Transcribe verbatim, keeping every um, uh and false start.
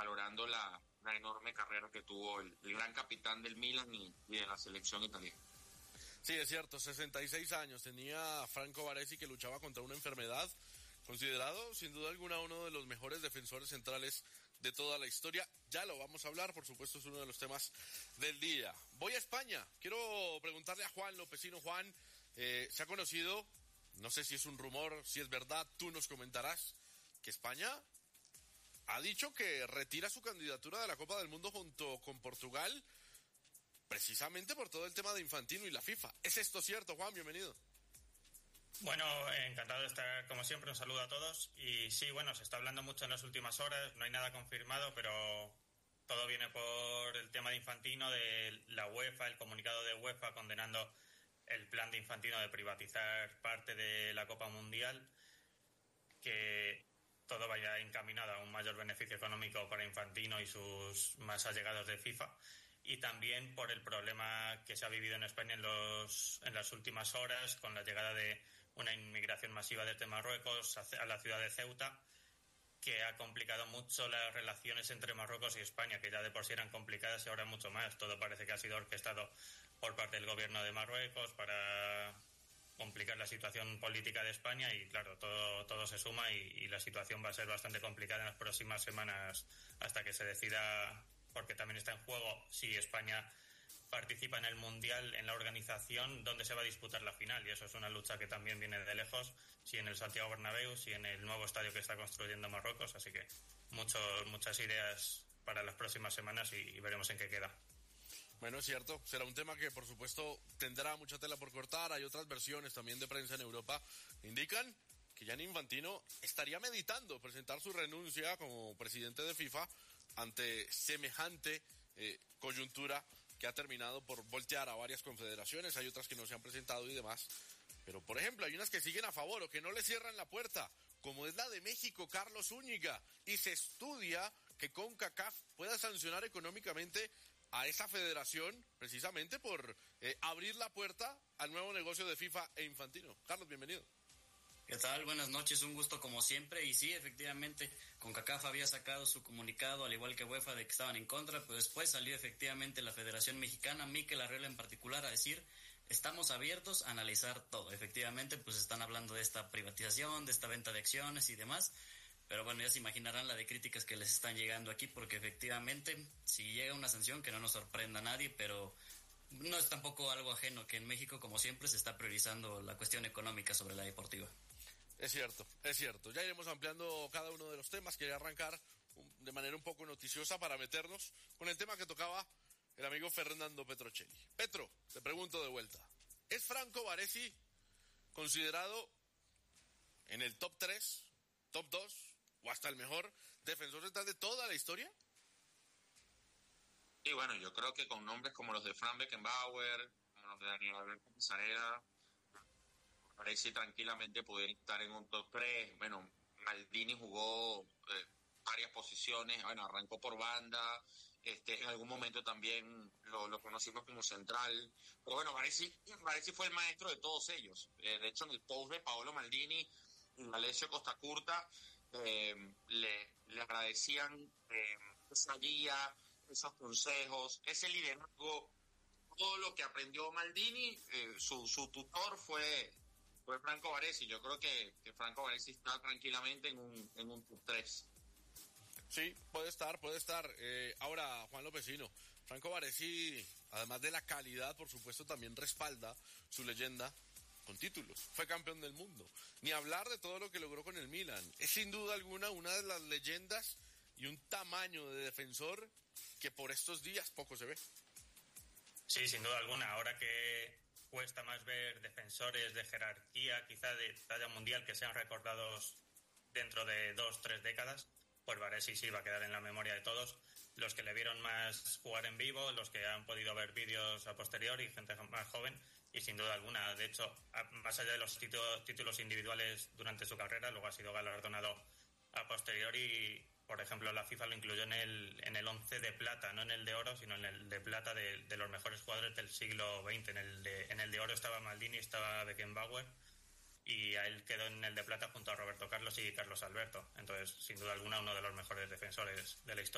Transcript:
valorando la, la enorme carrera que tuvo el, el gran capitán del Milan y, y de la selección italiana. Sí, es cierto, sesenta y seis años tenía Franco Baresi, que luchaba contra una enfermedad, considerado sin duda alguna uno de los mejores defensores centrales de toda la historia. Ya lo vamos a hablar, por supuesto es uno de los temas del día. Voy a España, quiero preguntarle a Juan Lopesino. Juan, eh, se ha conocido, no sé si es un rumor, si es verdad, tú nos comentarás, que España ha dicho que retira su candidatura de la Copa del Mundo junto con Portugal, precisamente por todo el tema de Infantino y la FIFA. ¿Es esto cierto, Juan? Bienvenido. Bueno, encantado de estar como siempre, un saludo a todos. Y sí, bueno, se está hablando mucho en las últimas horas, no hay nada confirmado, pero todo viene por el tema de Infantino, de la UEFA, el comunicado de UEFA condenando el plan de Infantino de privatizar parte de la Copa Mundial, que todo vaya encaminado a un mayor beneficio económico para Infantino y sus más allegados de FIFA. Y también por el problema que se ha vivido en España en los en las últimas horas, con la llegada de una inmigración masiva desde Marruecos a la ciudad de Ceuta, que ha complicado mucho las relaciones entre Marruecos y España, que ya de por sí eran complicadas y ahora mucho más. Todo parece que ha sido orquestado por parte del gobierno de Marruecos para complicar la situación política de España y claro, todo todo se suma y, y la situación va a ser bastante complicada en las próximas semanas hasta que se decida, porque también está en juego si España participa en el Mundial, en la organización, donde se va a disputar la final, y eso es una lucha que también viene de lejos, si en el Santiago Bernabéu, si en el nuevo estadio que está construyendo Marruecos, así que muchos, muchas ideas para las próximas semanas y, y veremos en qué queda. Bueno, es cierto, será un tema que por supuesto tendrá mucha tela por cortar. Hay otras versiones también de prensa en Europa que indican que Gianni Infantino estaría meditando presentar su renuncia como presidente de FIFA ante semejante eh, coyuntura que ha terminado por voltear a varias confederaciones. Hay otras que no se han presentado y demás, pero por ejemplo hay unas que siguen a favor o que no le cierran la puerta, como es la de México, Carlos Zúñiga, y se estudia que CONCACAF pueda sancionar económicamente a esa federación precisamente por eh, abrir la puerta al nuevo negocio de FIFA e Infantino. Carlos, bienvenido. ¿Qué tal? Buenas noches, un gusto como siempre. Y sí, efectivamente, CONCACAF había sacado su comunicado, al igual que UEFA, de que estaban en contra, pero después salió efectivamente la Federación Mexicana, Mikel Arriola en particular, a decir: estamos abiertos a analizar todo. Efectivamente, pues están hablando de esta privatización, de esta venta de acciones y demás, pero bueno, ya se imaginarán la de críticas que les están llegando aquí, porque efectivamente, si llega una sanción, que no nos sorprenda a nadie, pero no es tampoco algo ajeno, que en México, como siempre, se está priorizando la cuestión económica sobre la deportiva. Es cierto, es cierto. Ya iremos ampliando cada uno de los temas. Quería arrancar de manera un poco noticiosa para meternos con el tema que tocaba el amigo Fernando Petrocelli. Petro, te pregunto de vuelta, ¿es Franco Baresi considerado en el top tres, top dos o hasta el mejor defensor central de toda la historia? Sí, bueno, yo creo que con nombres como los de Frank Beckenbauer, como los de Daniel Alberto Pasarela, Baresi tranquilamente poder estar en un top tres. Bueno, Maldini jugó eh, varias posiciones, bueno, arrancó por banda, este, en algún momento también lo, lo conocimos como central, pero bueno, Baresi, Baresi fue el maestro de todos ellos. Eh, de hecho, en el post de Paolo Maldini y Alessio Costacurta eh, le, le agradecían eh, esa guía, esos consejos, ese liderazgo, todo lo que aprendió Maldini. Eh, su, su tutor fue fue Franco Baresi. Yo creo que, que Franco Baresi está tranquilamente en un en un top tres. Sí, puede estar, puede estar. Eh, ahora, Juan Lopesino, Franco Baresi, además de la calidad, por supuesto, también respalda su leyenda con títulos. Fue campeón del mundo. Ni hablar de todo lo que logró con el Milan. Es sin duda alguna una de las leyendas y un tamaño de defensor que por estos días poco se ve. Sí, sin duda alguna. Ahora que cuesta más ver defensores de jerarquía, quizá de talla mundial, que sean recordados dentro de dos, tres décadas, pues Baresi sí va a quedar en la memoria de todos. Los que le vieron más jugar en vivo, los que han podido ver vídeos a posteriori, gente más joven, y sin duda alguna. De hecho, más allá de los títulos, títulos individuales durante su carrera, luego ha sido galardonado a posteriori. Por ejemplo, la FIFA lo incluyó en el en el once de plata, no en el de oro, sino en el de plata de, de los mejores jugadores del siglo veinte. En el de en el de oro estaba Maldini, estaba Beckenbauer, y a él quedó en el de plata junto a Roberto Carlos y Carlos Alberto. Entonces, sin duda alguna, uno de los mejores defensores de la historia.